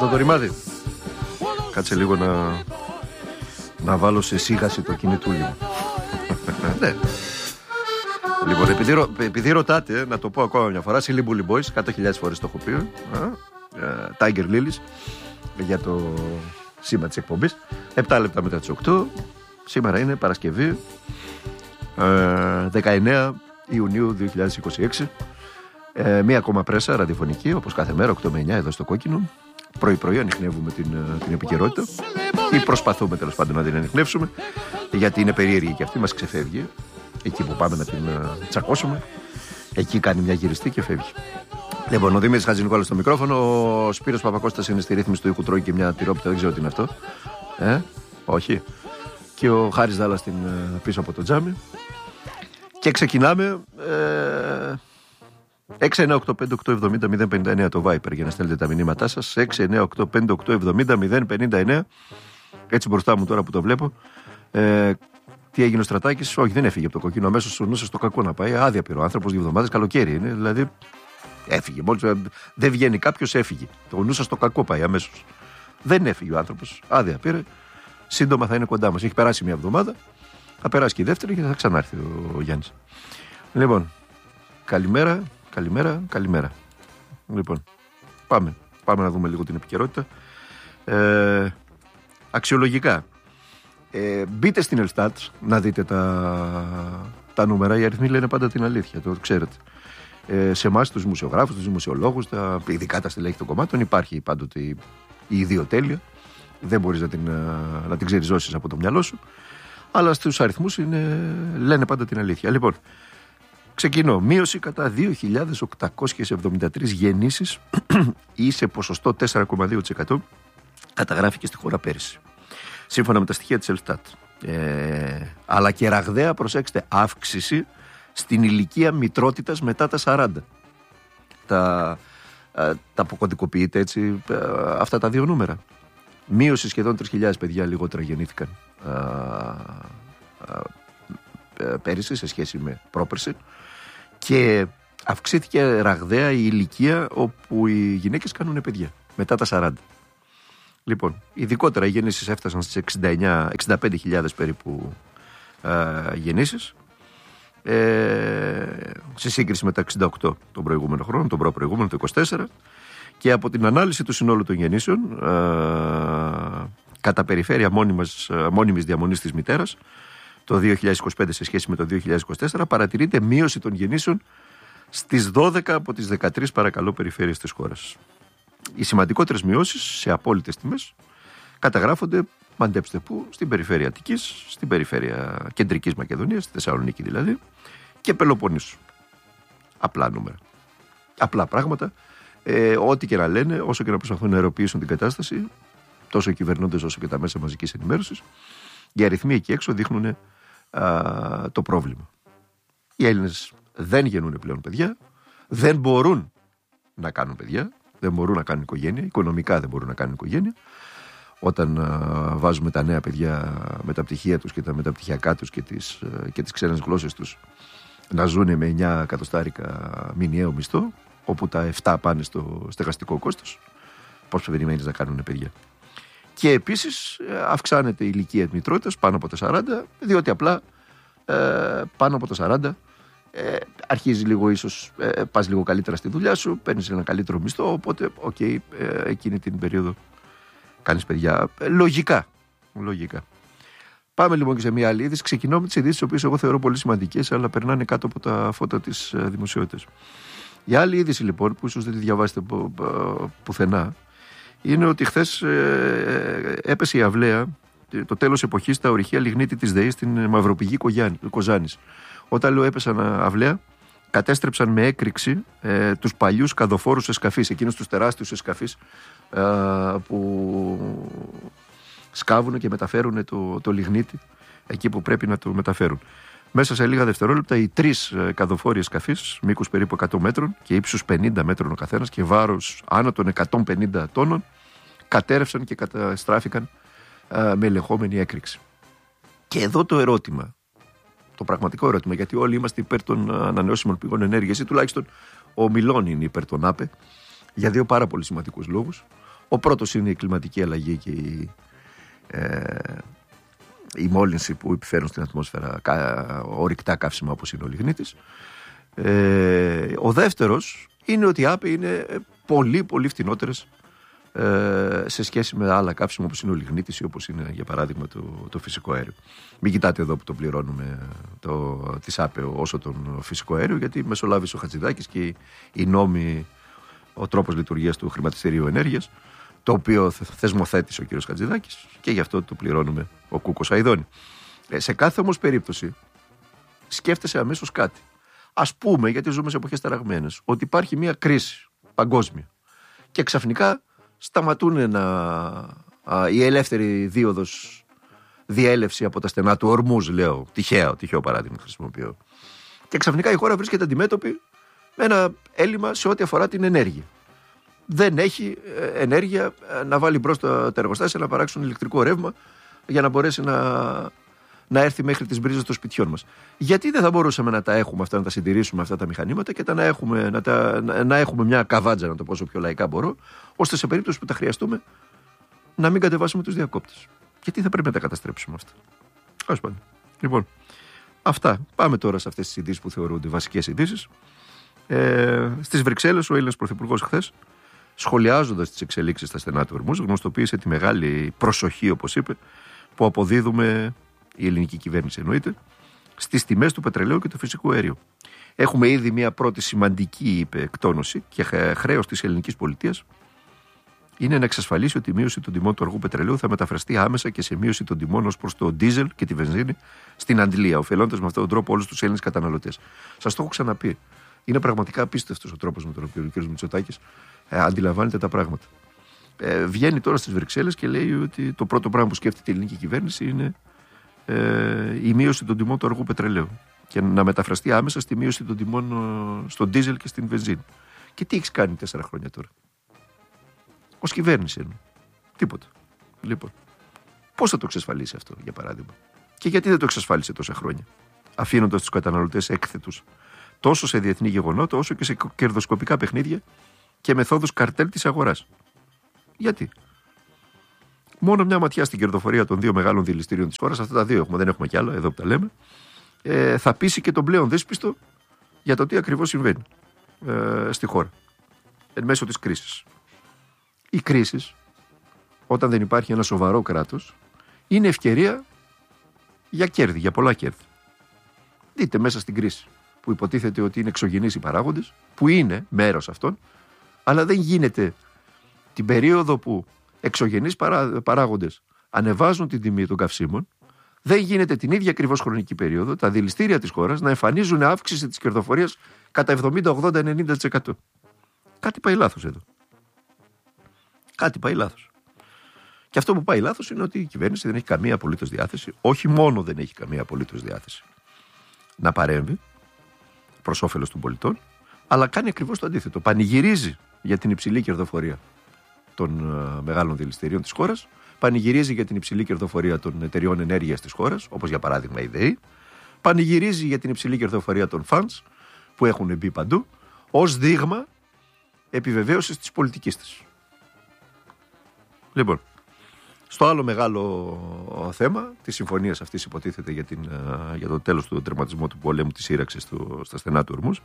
αυτό το ρημάδι? Κάτσε λίγο να βάλω σε σίγαση το κινητούλι μου. Ναι. Λοιπόν, επειδή ρωτάτε, να το πω ακόμα μια φορά, Silly Bully Boys, 100.000 φορές το έχω πει. Tiger Lilies, για το σήμα της εκπομπής. 7 λεπτά μετά τις 8. Σήμερα είναι Παρασκευή, 19 Ιουνίου 2026. Μία ακόμα πρέσα ραδιοφωνική, όπως κάθε μέρα, 8 με 9 εδώ στο Κόκκινο. Πρωί-πρωί ανιχνεύουμε την επικαιρότητα, ή προσπαθούμε τέλος πάντων να την ανιχνεύσουμε, γιατί είναι περίεργη και αυτή, μας ξεφεύγει. Εκεί που πάμε να την τσακώσουμε, εκεί κάνει μια γυριστή και φεύγει. Λοιπόν, ο Δημήτρης Χατζηνικόλας στο μικρόφωνο, ο Σπύρος Παπακώστας είναι στη ρύθμιση του ήχου, τρώει και μια τυρόπιτα, δεν ξέρω τι είναι αυτό. Όχι. Και ο Χάρης Δάλλας πίσω από το τζάμι. Και ξεκινάμε. 6985870 το Viper για να στέλνετε τα μηνύματά σας. 6985870 Έτσι μπροστά μου τώρα που το βλέπω. Τι έγινε ο Στρατάκης? Όχι, δεν έφυγε από το Κόκκινο. Αμέσως ο νους στο κακό να πάει. Άδεια πήρε ο άνθρωπος 2 εβδομάδες. Καλοκαίρι είναι. Δηλαδή έφυγε. Μόλις δεν βγαίνει κάποιος, έφυγε. Το νους στο κακό πάει αμέσως. Δεν έφυγε ο άνθρωπος. Άδεια πήρε. Σύντομα θα είναι κοντά μας. Έχει περάσει 1 εβδομάδα. Θα περάσει και η δεύτερη και θα ξανάρθει ο Γιάννης. Λοιπόν, καλημέρα. Λοιπόν, πάμε να δούμε λίγο την επικαιρότητα. Αξιολογικά. Μπείτε στην Ελστάτ να δείτε τα νούμερα. Οι αριθμοί λένε πάντα την αλήθεια, το ξέρετε. Σε εμάς τους δημοσιογράφους, τους δημοσιολόγους, ειδικά τα στελέχη των κομμάτων, υπάρχει πάντοτε η ιδιοτέλεια. Δεν μπορείς να την ξεριζώσεις από το μυαλό σου. Αλλά στους αριθμούς λένε πάντα την αλήθεια. Λοιπόν, ξεκινώ. Μείωση κατά 2.873 γεννήσεις ή σε ποσοστό 4,2% καταγράφηκε στη χώρα πέρυσι, σύμφωνα με τα στοιχεία της Ελστάτ. Αλλά και ραγδαία, προσέξτε, αύξηση στην ηλικία μητρότητας μετά τα 40. Τα αποκωδικοποιείται έτσι αυτά τα 2 νούμερα. Μείωση σχεδόν 3.000 παιδιά λιγότερα γεννήθηκαν πέρυσι σε σχέση με πρόπερσι, και αυξήθηκε ραγδαία η ηλικία όπου οι γυναίκες κάνουν παιδιά μετά τα 40. Λοιπόν, ειδικότερα οι γεννήσεις έφτασαν στις 65.000 περίπου γεννήσεις, σε σύγκριση με τα 68 τον προηγούμενο χρόνο, τον προπροηγούμενο, το 24. Και από την ανάλυση του συνόλου των γεννήσεων κατά περιφέρεια μόνιμης διαμονής της μητέρας το 2025 σε σχέση με το 2024, παρατηρείται μείωση των γεννήσεων στις 12 από τις 13 παρακαλώ περιφέρειες της χώρας. Οι σημαντικότερες μειώσεις σε απόλυτες τιμές καταγράφονται, μαντέψτε πού, στην περιφέρεια Αττικής, στην περιφέρεια Κεντρικής Μακεδονίας, στη Θεσσαλονίκη δηλαδή, και Πελοποννήσου. Απλά νούμερα. Απλά πράγματα. Ό,τι και να λένε, όσο και να προσπαθούν να αεροποιήσουν την κατάσταση, τόσο οι κυβερνώντες όσο και τα μέσα μαζικής ενημέρωσης, οι αριθμοί εκεί έξω δείχνουν το πρόβλημα. Οι Έλληνες δεν γεννούν πλέον παιδιά, δεν μπορούν να κάνουν παιδιά, δεν μπορούν να κάνουν οικογένεια, οικονομικά δεν μπορούν να κάνουν οικογένεια. Όταν βάζουμε τα νέα παιδιά με τα πτυχία τους και τα μεταπτυχιακά τους και τις ξένες γλώσσες τους να ζουν με 9 εκατοστάρικα μηνιαίο μισθό, όπου τα 7 πάνε στο στεγαστικό κόστος, πώς περιμένεις να κάνουν παιδιά? Και επίσης αυξάνεται η ηλικία μητρότητας πάνω από τα 40, διότι απλά πάνω από τα 40 αρχίζει λίγο, ίσως πας λίγο καλύτερα στη δουλειά σου, παίρνεις ένα καλύτερο μισθό, οπότε εκείνη την περίοδο κάνεις παιδιά. Λογικά. Πάμε λοιπόν και σε μια άλλη είδηση. Ξεκινώ με τις ειδήσεις, τις οποίες εγώ θεωρώ πολύ σημαντικές, αλλά περνάνε κάτω από τα φώτα της δημοσιότητας. Η άλλη είδηση λοιπόν, που ίσως δεν τη διαβάσετε πουθενά, είναι ότι χθες έπεσε η αυλαία, το τέλος εποχής, στα ορυχεία λιγνίτη της ΔΕΗ στην Μαυροπηγή Κοζάνης. Όταν λέω έπεσαν αυλαία, κατέστρεψαν με έκρηξη τους παλιούς καδοφόρους εσκαφείς, εκείνους τους τεράστιους εσκαφείς που σκάβουν και μεταφέρουν το λιγνίτη εκεί που πρέπει να το μεταφέρουν. Μέσα σε λίγα δευτερόλεπτα οι 3 καδοφόροι εσκαφείς, μήκους περίπου 100 μέτρων και ύψους 50 μέτρων ο καθένας και βάρος άνω των 150 τόνων, κατέρευσαν και καταστράφηκαν με ελεγχόμενη έκρηξη. Και εδώ το ερώτημα, το πραγματικό ερώτημα, γιατί όλοι είμαστε υπέρ των ανανεώσιμων πηγών ενέργειας, ή τουλάχιστον ο Μιλών είναι υπέρ των ΑΠΕ, για 2 πάρα πολύ σημαντικούς λόγους. Ο πρώτος είναι η κλιματική αλλαγή και η μόλυνση που επιφέρουν στην ατμόσφαιρα ορυκτά καύσιμα όπως είναι ο λιγνίτης. Ο δεύτερος είναι ότι οι ΑΠΕ είναι πολύ πολύ φτηνότερες σε σχέση με άλλα καύσιμα όπως είναι ο λιγνίτης ή όπως είναι για παράδειγμα το φυσικό αέριο. Μην κοιτάτε εδώ που το πληρώνουμε τις ΑΠΕ όσο τον φυσικό αέριο, γιατί μεσολάβησε ο Χατζηδάκης και οι νόμοι, ο τρόπος λειτουργίας του χρηματιστηρίου ενέργειας, το οποίο θεσμοθέτησε ο κ. Χατζηδάκης, και γι' αυτό το πληρώνουμε ο Κούκος Αηδόνη. Σε κάθε όμως περίπτωση σκέφτεσαι αμέσως κάτι. Ας πούμε, γιατί ζούμε σε εποχές ταραγμένες, ότι υπάρχει μια κρίση παγκόσμια και ξαφνικά σταματούν η ελεύθερη δίωδος διέλευση από τα στενά του Ορμούζ, λέω, τυχαίο παράδειγμα χρησιμοποιώ. Και ξαφνικά η χώρα βρίσκεται αντιμέτωπη με ένα έλλειμμα σε ό,τι αφορά την ενέργεια. Δεν έχει ενέργεια να βάλει μπρος τα εργοστάσια να παράξουν ηλεκτρικό ρεύμα για να μπορέσει να έρθει μέχρι τις μπρίζες των σπιτιών μας. Γιατί δεν θα μπορούσαμε να τα έχουμε αυτά, να τα συντηρήσουμε αυτά τα μηχανήματα και να έχουμε μια καβάντζα, να το πω όσο πιο λαϊκά μπορώ, ώστε σε περίπτωση που τα χρειαστούμε να μην κατεβάσουμε τους διακόπτες. Γιατί θα πρέπει να τα καταστρέψουμε αυτά. Ας πάμε. Λοιπόν, αυτά. Πάμε τώρα σε αυτές τις ειδήσεις που θεωρούνται βασικές ειδήσεις. Στις Βρυξέλλες, ο Έλληνας Πρωθυπουργός χθες, σχολιάζοντας τις εξελίξεις στα στενά του Ορμούζ, γνωστοποίησε τη μεγάλη προσοχή, όπως είπε, που αποδίδουμε, η ελληνική κυβέρνηση εννοείται, στις τιμές του πετρελαίου και του φυσικού αερίου. Έχουμε ήδη μια πρώτη σημαντική, είπε, εκτόνωση και χρέος της ελληνικής πολιτείας είναι να εξασφαλίσει ότι η μείωση των τιμών του αργού πετρελαίου θα μεταφραστεί άμεσα και σε μείωση των τιμών ως προς το ντίζελ και τη βενζίνη στην αντλία, ωφελώντας με αυτόν τον τρόπο όλους τους Έλληνες καταναλωτές. Σας το έχω ξαναπεί. Είναι πραγματικά απίστευτος ο τρόπος με τον οποίο ο κ. Μητσοτάκης αντιλαμβάνεται τα πράγματα. Βγαίνει τώρα στις Βρυξέλλες και λέει ότι το πρώτο πράγμα που σκέφτεται η ελληνική κυβέρνηση είναι η μείωση των τιμών του αργού πετρελαίου και να μεταφραστεί άμεσα στη μείωση των τιμών στον ντίζελ και στην βενζίνη. Και τι έχεις κάνει 4 χρόνια τώρα? Ως κυβέρνηση εννοώ. Τίποτα. Λοιπόν, πώς θα το εξασφαλίσει αυτό, για παράδειγμα? Και γιατί δεν το εξασφάλισε τόσα χρόνια, αφήνοντας τους καταναλωτές έκθετους τόσο σε διεθνή γεγονότα όσο και σε κερδοσκοπικά παιχνίδια και μεθόδους καρτέλ της αγοράς? Γιατί? Μόνο μια ματιά στην κερδοφορία των 2 μεγάλων δηληστηρίων της χώρας, αυτά τα 2 έχουμε, δεν έχουμε κι άλλα, εδώ που τα λέμε, θα πείσει και τον πλέον δύσπιστο για το τι ακριβώς συμβαίνει στη χώρα εν μέσω της κρίσης. Οι κρίσεις, όταν δεν υπάρχει ένα σοβαρό κράτος, είναι ευκαιρία για κέρδη, για πολλά κέρδη. Δείτε μέσα στην κρίση, που υποτίθεται ότι είναι εξωγενείς οι παράγοντες, που είναι μέρος αυτών, αλλά δεν γίνεται την περίοδο που εξωγενείς παράγοντες ανεβάζουν την τιμή των καυσίμων, δεν γίνεται την ίδια ακριβώς χρονική περίοδο τα δηληστήρια της χώρας να εμφανίζουν αύξηση της κερδοφορίας κατά 70, 80, 90%. Κάτι πάει λάθος εδώ. Κάτι πάει λάθος. Και αυτό που πάει λάθος είναι ότι η κυβέρνηση δεν έχει καμία απολύτως διάθεση, όχι μόνο δεν έχει καμία απολύτως διάθεση να παρέμβει προς όφελος των πολιτών, αλλά κάνει ακριβώς το αντίθετο. Πανηγυρίζει για την υψηλή κερδοφορία των μεγάλων δηληστηρίων της χώρας, πανηγυρίζει για την υψηλή κερδοφορία των εταιριών ενέργειας της χώρας, όπως για παράδειγμα η ΔΕΗ, πανηγυρίζει για την υψηλή κερδοφορία των funds που έχουν μπει παντού, ως δείγμα επιβεβαίωσης της πολιτικής της. Λοιπόν, στο άλλο μεγάλο θέμα της συμφωνίας αυτής, υποτίθεται για το τέλος του τερματισμού του πολέμου της σύραξης στα στενά του Ορμούζ,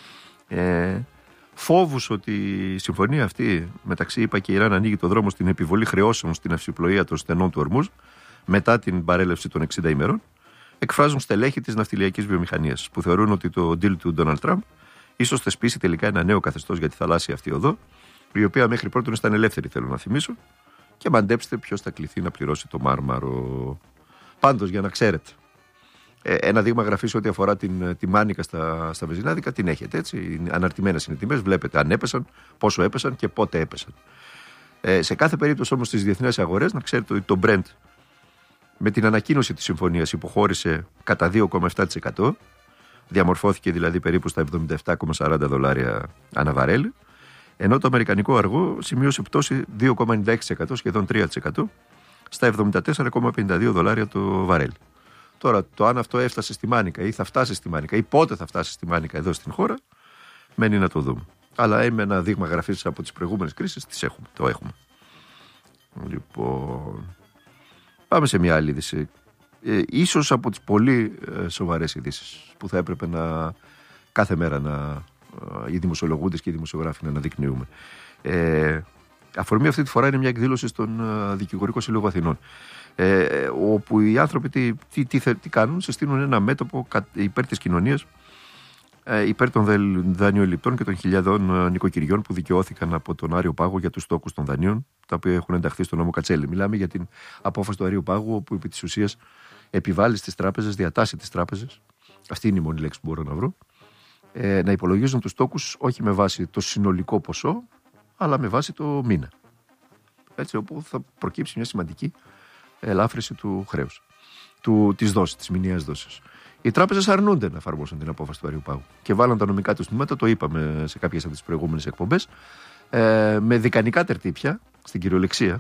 φόβους ότι η συμφωνία αυτή μεταξύ ΗΠΑ και Ιράν ανοίγει το δρόμο στην επιβολή χρεώσεων στην αυσιπλοεία των στενών του Ορμούζ μετά την παρέλευση των 60 ημερών, εκφράζουν στελέχη της ναυτιλιακής βιομηχανίας, που θεωρούν ότι το deal του Ντόναλντ Τραμπ ίσως θεσπίσει τελικά ένα νέο καθεστώς για τη θαλάσσια αυτή οδό, η οποία μέχρι πρώτη ήταν ελεύθερη, θέλω να θυμίσω, και μαντέψτε ποιος θα κληθεί να πληρώσει το μάρμαρο. Πάντως, για να ξέρετε, ένα δείγμα γραφής ό,τι αφορά τη μάνικα στα βενζινάδικα την έχετε, έτσι. Αναρτημένες είναι τιμές, βλέπετε αν έπεσαν, πόσο έπεσαν και πότε έπεσαν. Σε κάθε περίπτωση όμως στις διεθνές αγορές, να ξέρετε ότι το Brent με την ανακοίνωση της συμφωνίας υποχώρησε κατά 2,7%, διαμορφώθηκε δηλαδή περίπου στα $77,40 ανά βαρέλι, ενώ το αμερικανικό αργό σημείωσε πτώση 2,96%, σχεδόν 3%, στα $74,52 το βαρέλι. Τώρα, το αν αυτό έφτασε στη μάνικα ή θα φτάσει στη μάνικα ή πότε θα φτάσει στη μάνικα εδώ στην χώρα, μένει να το δούμε. Αλλά με ένα δείγμα γραφής από τις προηγούμενες κρίσεις το έχουμε. Λοιπόν, πάμε σε μια άλλη είδηση. Ίσως από τις πολύ σοβαρές ειδήσεις που θα έπρεπε κάθε μέρα οι δημοσιολογούντες και οι δημοσιογράφοι να αναδεικνύουμε. Αφορμή αυτή τη φορά είναι μια εκδήλωση στον Δικηγορικό Σύλλογο Αθηνών, όπου οι άνθρωποι τι κάνουν, συστήνουν ένα μέτωπο υπέρ της κοινωνίας, υπέρ των δανειοληπτών και των χιλιάδων νοικοκυριών που δικαιώθηκαν από τον Άριο Πάγο για τους στόκους των δανείων, τα οποία έχουν ενταχθεί στον νόμο Κατσέλη. Μιλάμε για την απόφαση του Αρίου Πάγου, όπου επί της ουσίας επιβάλλει στις τράπεζες, διατάσσει τις τράπεζες, αυτή είναι η μόνη λέξη που μπορώ να βρω, να υπολογίζουν τους στόκους όχι με βάση το συνολικό ποσό, αλλά με βάση το μήνα. Έτσι, όπου θα προκύψει μια σημαντική ελάφρυνση του χρέους, της δόσης, της μηνιαίας δόσης. Οι τράπεζες αρνούνται να εφαρμόσουν την απόφαση του Αριού Πάγου και βάλαν τα νομικά τους τμήματα, το είπαμε σε κάποιες από τις προηγούμενες εκπομπές, με δικανικά τερτύπια, στην κυριολεξία,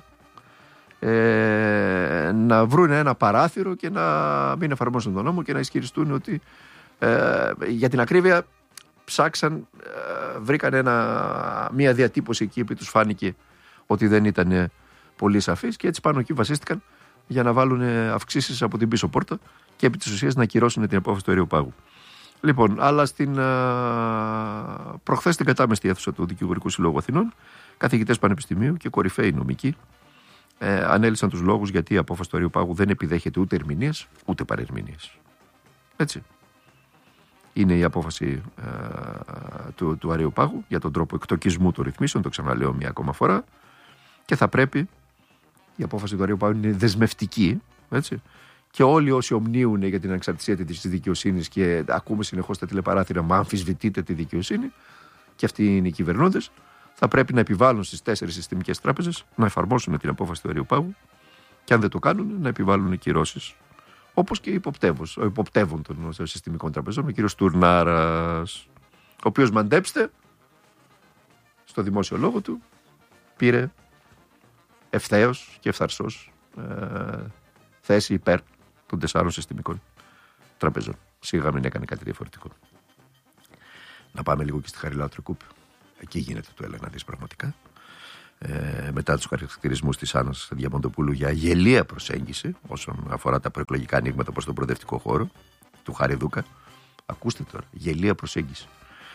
να βρουν ένα παράθυρο και να μην εφαρμόσουν τον νόμο και να ισχυριστούν ότι, για την ακρίβεια, ψάξαν, βρήκαν μια διατύπωση εκεί που τους φάνηκε ότι δεν ήταν πολύ σαφής και έτσι πάνω εκεί βασίστηκαν για να βάλουν αυξήσεις από την πίσω πόρτα και επί της ουσίας να ακυρώσουν την απόφαση του Αριού Πάγου. Λοιπόν, αλλά προχθές στην κατάμεστη αίθουσα του Δικηγορικού Συλλόγου Αθηνών, καθηγητές πανεπιστημίου και κορυφαίοι νομικοί ανέλυσαν τους λόγους γιατί η απόφαση του Αριού Πάγου δεν επιδέχεται ούτε ερμηνείας ούτε παρερμηνείας. Έτσι. Είναι η απόφαση του Αριού Πάγου για τον τρόπο εκτοκισμού των ρυθμίσεων, το ξαναλέω μια ακόμα φορά, και θα πρέπει, η απόφαση του Αριού Πάγου είναι δεσμευτική, έτσι, και όλοι όσοι ομνίουν για την ανεξαρτησία της δικαιοσύνης και ακούμε συνεχώς τα τηλεπαράθυρα μα αμφισβητείτε τη δικαιοσύνη, και αυτοί είναι οι κυβερνώντες, θα πρέπει να επιβάλλουν στις 4 συστημικές τράπεζες να εφαρμόσουν την απόφαση του Αριού Πάγου και αν δεν το κάνουν να επιβάλλουν κυρώσεις. Όπως και ο υποπτεύων των συστημικών τραπεζών, ο κύριος Τουρνάρας, ο οποίος, μαντέψτε, στο δημόσιο λόγο του πήρε ευθέως και ευθαρσώς θέση υπέρ των 4 συστημικών τραπεζών. Σίγουρα μην έκανε κάτι διαφορετικό. Να πάμε λίγο και στη Χαριλάου Τρικούπη. Εκεί γίνεται το έλα να δεις πραγματικά. Μετά τους χαρακτηρισμούς της Άννας Διαμαντοπούλου για γελία προσέγγιση όσον αφορά τα προεκλογικά ανοίγματα προς τον προοδευτικό χώρο του Χαριδούκα. Ακούστε τώρα, γελία προσέγγιση.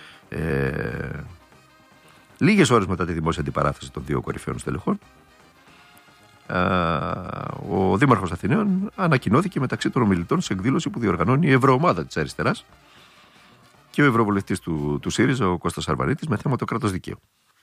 Λίγες ώρες μετά τη δημόσια αντιπαράθεση των 2 κορυφαίων στελεχών, ο Δήμαρχος Αθηναίων ανακοινώθηκε μεταξύ των ομιλητών σε εκδήλωση που διοργανώνει η Ευρωομάδα της Αριστεράς και ο Ευρωβουλευτής του ΣΥΡΙΖΑ, ο Κώστας Αρβανίτης, με θέμα το κράτος δικαίου.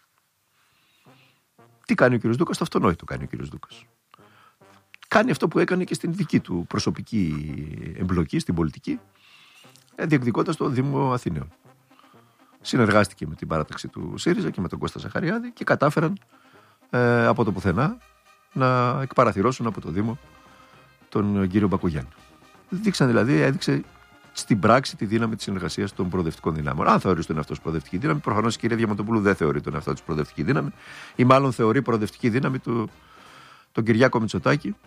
Τι κάνει ο κ. Δούκας? Το αυτονόητο κάνει ο κ. Δούκας. Κάνει αυτό που έκανε και στην δική του προσωπική εμπλοκή στην πολιτική, διεκδικώντας το Δήμο Αθηναίων. Συνεργάστηκε με την παράταξη του ΣΥΡΙΖΑ και με τον Κώστα Ζαχαριάδη και κατάφεραν από το πουθενά να εκπαραθυρώσουν από το Δήμο τον κύριο Μπακογιάννη. Έδειξε στην πράξη τη δύναμη της συνεργασίας των προοδευτικών δυνάμεων. Αν θεωρεί τον εαυτό της προοδευτική δύναμη, προφανώς η κυρία Διαμαντοπούλου δεν θεωρεί τον εαυτό της προοδευτική δύναμη, ή μάλλον θεωρεί προοδευτική δύναμη τον Κυριάκο Μητσοτάκη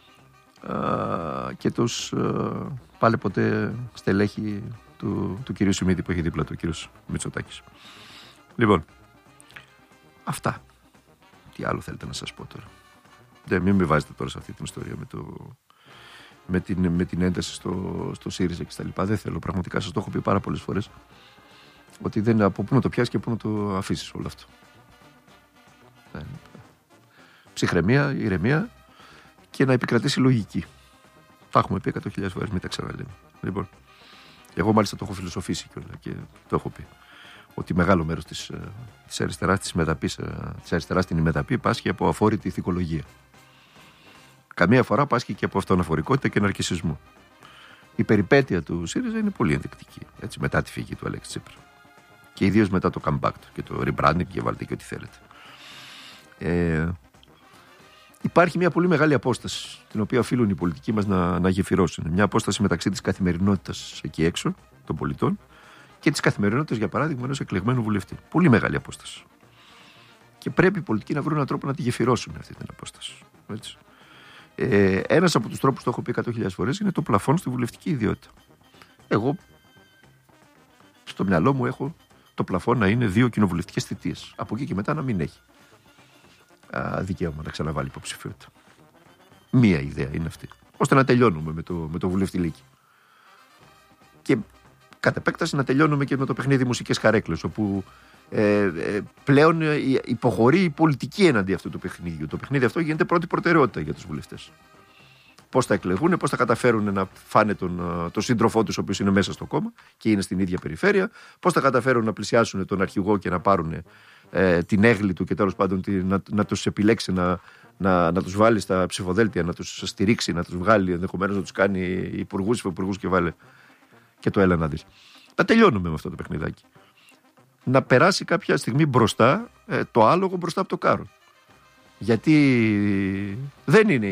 και τους πάλι ποτέ στελέχη του κυρίου Σιμίδη που έχει δίπλα του, ο κύριος Μητσοτάκης. Λοιπόν, αυτά. Τι άλλο θέλετε να σας πω τώρα? Μην με βάζετε τώρα σε αυτή την ιστορία με την ένταση στο ΣΥΡΙΖΑ και στα λοιπά. Δεν θέλω. Πραγματικά σας το έχω πει πάρα πολλές φορές ότι δεν από πού να το πιάσεις και πού να το αφήσεις όλο αυτό. Ψυχραιμία, ηρεμία και να επικρατήσει λογική. Τα έχουμε πει 100.000 φορές, μην τα ξαναλέμε. Λοιπόν, εγώ μάλιστα το έχω φιλοσοφήσει κιόλα και το έχω πει. Ότι μεγάλο μέρος της αριστεράς, της αριστεράς στην ημεταπή πάσχει από αφόρητη ηθικολογία. Καμία φορά πάσχει και από αυτοαναφορικότητα και ναρκισσισμό. Η περιπέτεια του ΣΥΡΙΖΑ είναι πολύ ενδεικτική. Έτσι, μετά τη φυγή του Αλέξη Τσίπρα. Και ιδίως μετά το comeback του και το rebranding και βάλτε και ό,τι θέλετε. Υπάρχει μια πολύ μεγάλη απόσταση, την οποία οφείλουν οι πολιτικοί μας να γεφυρώσουν. Μια απόσταση μεταξύ της καθημερινότητας εκεί έξω των πολιτών και της καθημερινότητας, για παράδειγμα, ενός εκλεγμένου βουλευτή. Πολύ μεγάλη απόσταση. Και πρέπει οι πολιτικοί να βρουν έναν τρόπο να τη γεφυρώσουν αυτή την απόσταση. Έτσι. Ένας από τους τρόπους, το έχω πει 100.000 φορές, είναι το πλαφόν στη βουλευτική ιδιότητα. Εγώ στο μυαλό μου έχω το πλαφόν να είναι 2 κοινοβουλευτικές θητείες. Από εκεί και μετά να μην έχει. δικαίωμα να ξαναβάλει υποψηφιότητα. Μία ιδέα είναι αυτή. Ώστε να τελειώνουμε με το βουλευτηλίκι. Και κατ' επέκταση να τελειώνουμε και με το παιχνίδι μουσικές καρέκλες, όπου πλέον υποχωρεί η πολιτική εναντί αυτού του παιχνίδιου. Το παιχνίδι αυτό γίνεται πρώτη προτεραιότητα για τους βουλευτές. Πώς θα εκλεγούν, πώς θα καταφέρουν να φάνε τον σύντροφό τους, ο οποίος είναι μέσα στο κόμμα και είναι στην ίδια περιφέρεια, πώς θα καταφέρουν να πλησιάσουν τον αρχηγό και να πάρουν την έγκλη του και τέλος πάντων να τους επιλέξει, να τους βάλει στα ψηφοδέλτια, να τους στηρίξει, να τους βγάλει, ενδεχομένως να τους κάνει υπουργούς και βάλε και το έλα να δεις. Να τελειώνουμε με αυτό το παιχνιδάκι. Να περάσει κάποια στιγμή μπροστά το άλογο μπροστά από το κάρο. Γιατί δεν είναι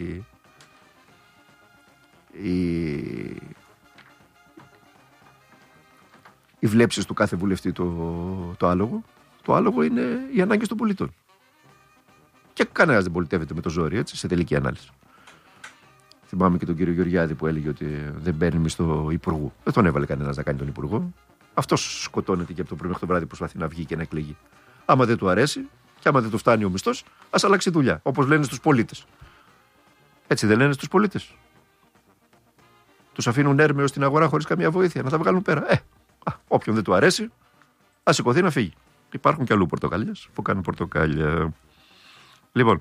οι βλέψεις του κάθε βουλευτή το άλογο. Το άλογο είναι οι ανάγκες των πολιτών. Και κανένας δεν πολιτεύεται με το ζόρι, έτσι, σε τελική ανάλυση. Θυμάμαι και τον κύριο Γεωργιάδη που έλεγε ότι δεν παίρνει μισθό υπουργού. Δεν τον έβαλε κανένας να κάνει τον υπουργό. Αυτός σκοτώνεται και από το πρωί μέχρι το βράδυ προσπαθεί να βγει και να εκλεγεί. Άμα δεν του αρέσει και άμα δεν του φτάνει ο μισθός, ας αλλάξει δουλειά. Όπως λένε στους πολίτες. Έτσι δεν λένε στους πολίτες? Τους αφήνουν έρμεως στην αγορά χωρίς καμία βοήθεια, να τα βγάλουν πέρα. Όποιον δεν του αρέσει, ας σηκωθεί να φύγει. Υπάρχουν και αλλού πορτοκάλιες που κάνουν πορτοκάλια. Λοιπόν,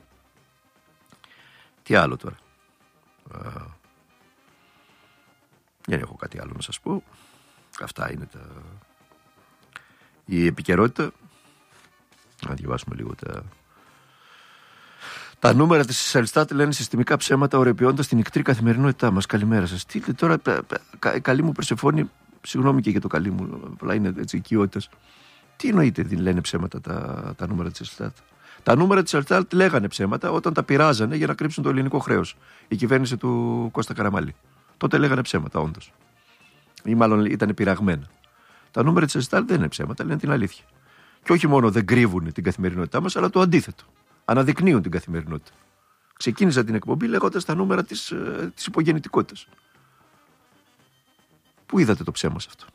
τι άλλο τώρα? Δεν έχω κάτι άλλο να σας πω. Αυτά είναι η επικαιρότητα. Να διαβάσουμε λίγο τα νούμερα της Ελστάτ. Λένε συστημικά ψέματα ωρεοποιώντας την ικτρή καθημερινότητά μας. Καλημέρα σας. Τι τώρα, καλή μου Περσεφόνη, συγγνώμη και για το καλή μου, απλά είναι έτσι οικειότητας. Τι εννοείται δεν λένε ψέματα τα νούμερα της Ελστάτ? Τα νούμερα της Ελστάτ λέγανε ψέματα όταν τα πειράζανε για να κρύψουν το ελληνικό χρέος. Η κυβέρνηση του Κώστα Καραμανλή. Τότε λέγανε ψέματα, όντως. Ή μάλλον ήταν πειραγμένα. Τα νούμερα της Ελστάτ δεν είναι ψέματα, λένε την αλήθεια. Και όχι μόνο δεν κρύβουν την καθημερινότητά μας, αλλά το αντίθετο. Αναδεικνύουν την καθημερινότητα. Ξεκίνησα την εκπομπή λέγοντας τα νούμερα της υπογεννητικότητας. Πού είδατε το ψέμα σε αυτό?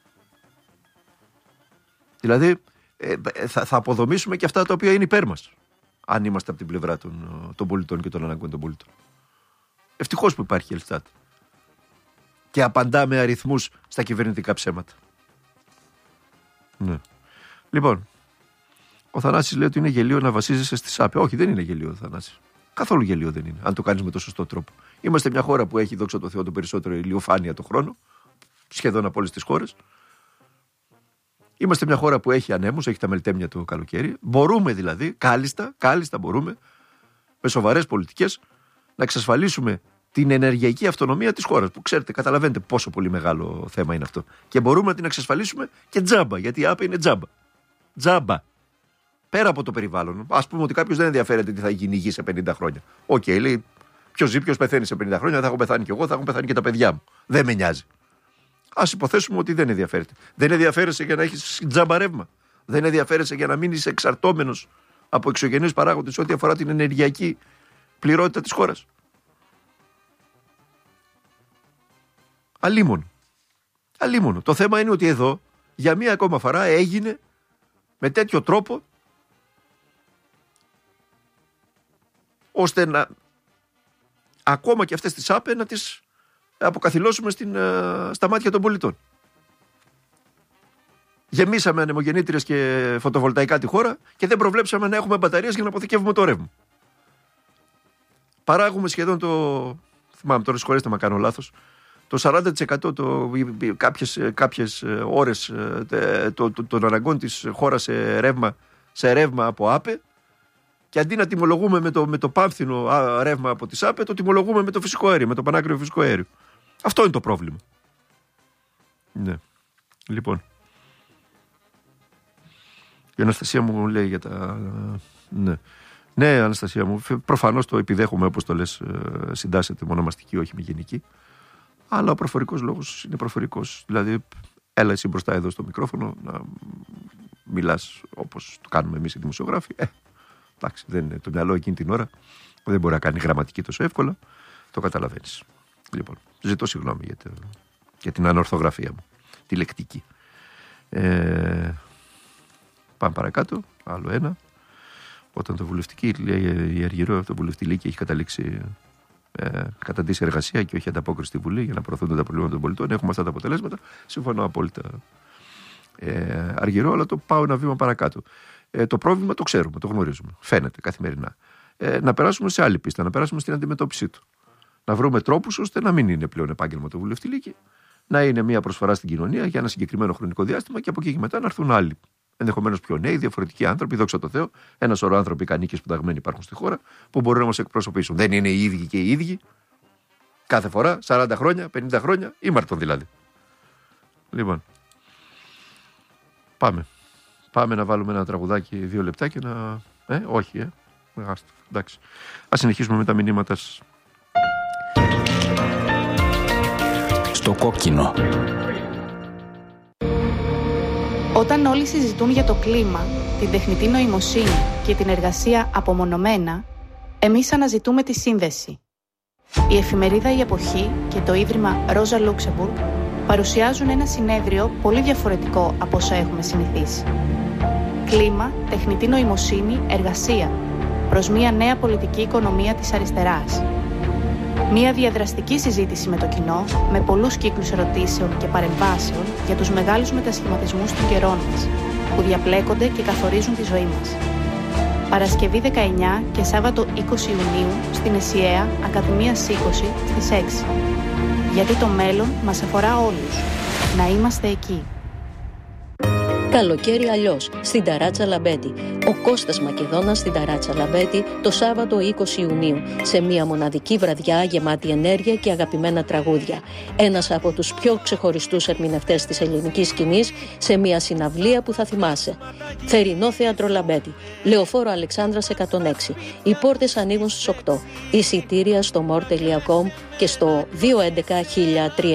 Δηλαδή, θα αποδομήσουμε και αυτά τα οποία είναι υπέρ μας, αν είμαστε από την πλευρά των πολιτών και των αναγκών των πολιτών. Ευτυχώς που υπάρχει η Ελστάτ και απαντά με αριθμούς στα κυβερνητικά ψέματα. Ναι. Λοιπόν, ο Θανάσης λέει ότι είναι γελίο να βασίζεσαι στη ΣΑΠΕ. Όχι, δεν είναι γελίο ο Θανάσης. Καθόλου γελίο δεν είναι, αν το κάνεις με το σωστό τρόπο. Είμαστε μια χώρα που έχει, δόξα τω Θεώ, το περισσότερο ηλιοφάνεια το χρόνο, σχεδόν από όλες τις χώρες. Είμαστε μια χώρα που έχει ανέμους, έχει τα μελτέμια το καλοκαίρι. Μπορούμε δηλαδή, κάλλιστα μπορούμε, με σοβαρές πολιτικές, να εξασφαλίσουμε την ενεργειακή αυτονομία της χώρας. Που ξέρετε, καταλαβαίνετε πόσο πολύ μεγάλο θέμα είναι αυτό. Και μπορούμε να την εξασφαλίσουμε και τζάμπα, γιατί η ΑΠΕ είναι τζάμπα. Τζάμπα. Πέρα από το περιβάλλον. Ας πούμε ότι κάποιος δεν ενδιαφέρεται τι θα γίνει η γη σε 50 χρόνια. Οκ, λέει, ποιος ζει, ποιος πεθαίνει σε 50 χρόνια, θα έχω πεθάνει κι εγώ, θα έχουν πεθάνει και τα παιδιά μου. Δεν με νοιάζει. Ας υποθέσουμε ότι δεν ενδιαφέρεται. Δεν ενδιαφέρεσαι για να έχεις τζάμπα ρεύμα. Δεν ενδιαφέρεσαι για να μείνεις εξαρτώμενος από εξωγενείς παράγοντες ό,τι αφορά την ενεργειακή πληρότητα της χώρας. Αλίμονο. Το θέμα είναι ότι εδώ για μία ακόμα φορά έγινε με τέτοιο τρόπο ώστε να ακόμα και αυτές τις ΑΠΕ να τις αποκαθιλώσουμε στα μάτια των πολιτών. Γεμίσαμε ανεμογεννήτριες και φωτοβολταϊκά τη χώρα και δεν προβλέψαμε να έχουμε μπαταρίες για να αποθηκεύουμε το ρεύμα. Παράγουμε σχεδόν θυμάμαι τώρα, συγχωρέστε με κάνω λάθος, το 40% κάποιες ώρες των αναγκών της χώρας σε ρεύμα από ΑΠΕ, και αντί να τιμολογούμε με το πάμφθινο ρεύμα από τις ΑΠΕ, το τιμολογούμε με το φυσικό αέριο, με το πανάκριβο φυσικό αέριο. Αυτό είναι το πρόβλημα. Ναι. Λοιπόν. Η Αναστασία μου λέει για τα... Ναι, Αναστασία μου, προφανώς το επιδέχομαι, όπως το λες, συντάσσεται μονομαστική, όχι με γενική. Αλλά ο προφορικός λόγος είναι προφορικός. Δηλαδή, έλα εσύ μπροστά εδώ στο μικρόφωνο να μιλάς όπως το κάνουμε εμείς οι δημοσιογράφοι. Εντάξει, δεν είναι το μυαλό εκείνη την ώρα. Δεν μπορεί να κάνει γραμματική τόσο εύκολα. Το καταλαβαίνεις. Λοιπόν, ζητώ συγγνώμη για την ανορθογραφία μου. Τη λεκτική. Πάμε παρακάτω. Άλλο ένα. Όταν το βουλευτική, λέει η Αργυρό, το βουλευτή Λύκη έχει καταλήξει καταντήσει εργασία και όχι ανταπόκριση στη Βουλή για να προωθούνται τα προβλήματα των πολιτών. Έχουμε αυτά τα αποτελέσματα. Συμφωνώ απόλυτα, Αργυρό, αλλά το πάω ένα βήμα παρακάτω. Το πρόβλημα το ξέρουμε, το γνωρίζουμε. Φαίνεται καθημερινά. Να περάσουμε σε άλλη πίστα, να περάσουμε στην αντιμετώπιση του. Να βρούμε τρόπους ώστε να μην είναι πλέον επάγγελμα το βουλευτή Λύκη, να είναι μια προσφορά στην κοινωνία για ένα συγκεκριμένο χρονικό διάστημα και από εκεί και μετά να έρθουν άλλοι. Ενδεχομένως πιο νέοι, διαφορετικοί άνθρωποι, δόξα τω Θεώ. Ένα σωρό άνθρωποι ικανοί και σπουδαγμένοι υπάρχουν στη χώρα που μπορούν να μας εκπροσωπήσουν. Δεν είναι οι ίδιοι και οι ίδιοι. Κάθε φορά, 40 χρόνια, 50 χρόνια, ήμαρτον δηλαδή. Λοιπόν. Πάμε να βάλουμε ένα τραγουδάκι 2 λεπτά και να. Όχι, εντάξει. Ας συνεχίσουμε με τα μηνύματα σας. Στο κόκκινο. Όταν όλοι συζητούν για το κλίμα, την τεχνητή νοημοσύνη και την εργασία απομονωμένα, εμείς αναζητούμε τη σύνδεση. Η εφημερίδα «Η Εποχή» και το Ίδρυμα Ρόζα Λούξεμπουργκ παρουσιάζουν ένα συνέδριο πολύ διαφορετικό από όσα έχουμε συνηθίσει. Κλίμα, τεχνητή νοημοσύνη, εργασία, προς μια νέα πολιτική οικονομία της αριστεράς. Μια διαδραστική συζήτηση με το κοινό, με πολλούς κύκλους ερωτήσεων και παρεμβάσεων για τους μεγάλους μετασχηματισμούς των καιρών μας, που διαπλέκονται και καθορίζουν τη ζωή μας. Παρασκευή 19 και Σάββατο 20 Ιουνίου στην ΕΣΥΑ Ακαδημίας 20 στις 6. Γιατί το μέλλον μας αφορά όλους. Να είμαστε εκεί. Καλοκαίρι αλλιώς, στην Ταράτσα Λαμπέτη. Ο Κώστας Μακεδόνας στην Ταράτσα Λαμπέτη το Σάββατο 20 Ιουνίου, σε μια μοναδική βραδιά γεμάτη ενέργεια και αγαπημένα τραγούδια. Ένας από τους πιο ξεχωριστούς ερμηνευτές της ελληνικής σκηνής, σε μια συναυλία που θα θυμάσαι. Θερινό Θέατρο Λαμπέτη, Λεωφόρο Αλεξάνδρας 106. Οι πόρτες ανοίγουν στις 8. Εισιτήρια στο more.com και στο 211 1003.